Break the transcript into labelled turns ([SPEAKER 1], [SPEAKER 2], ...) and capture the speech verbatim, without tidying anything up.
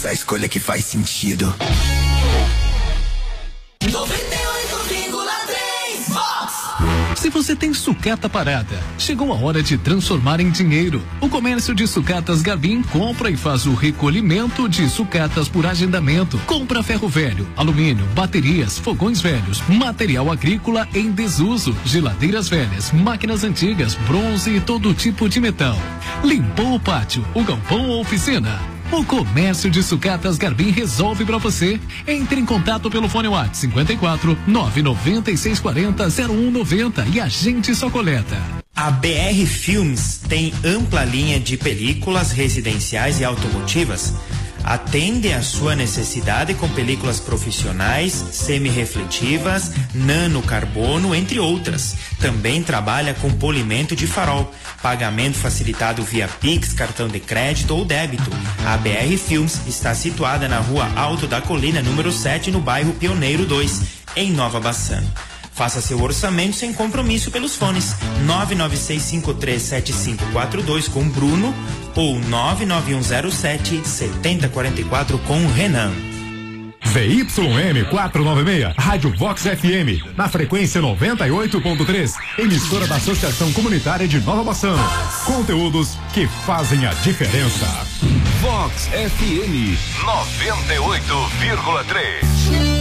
[SPEAKER 1] Vox, a escolha que faz sentido.
[SPEAKER 2] noventa e oito vírgula três Vox.
[SPEAKER 3] Se você tem sucata parada, chegou a hora de transformar em dinheiro. O comércio de sucatas Garbim compra e faz o recolhimento de sucatas por agendamento. Compra ferro velho, alumínio, baterias, fogões velhos, material agrícola em desuso, geladeiras velhas, máquinas antigas, bronze e todo tipo de metal. Limpou o pátio, o galpão ou oficina? O comércio de sucatas Garbim resolve pra você. Entre em contato pelo fone WhatsApp cinquenta e quatro, nove nove seis quatro zero, zero um nove zero e a gente só coleta.
[SPEAKER 4] A B R Filmes tem ampla linha de películas residenciais e automotivas. Atende à sua necessidade com películas profissionais, semi-refletivas, nano-carbono, entre outras. Também trabalha com polimento de farol, pagamento facilitado via Pix, cartão de crédito ou débito. A B R Filmes está situada na Rua Alto da Colina, número sete, no bairro Pioneiro dois, em Nova Bassano. Faça seu orçamento sem compromisso pelos fones nove nove seis cinco três sete cinco quatro dois com Bruno ou nove nove um zero sete sete zero quatro quatro com Renan.
[SPEAKER 5] V Y M quatrocentos e noventa e seis, Rádio Vox F M, na frequência noventa e oito ponto três, emissora da Associação Comunitária de Nova Bassano. Conteúdos que fazem a diferença.
[SPEAKER 6] Vox F M noventa e oito vírgula três.